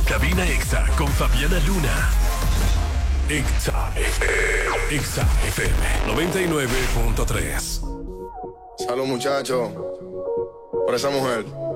Cabina Exa con Fabiana Luna. Exa FM 99.3. Salud, muchachos, por esa mujer.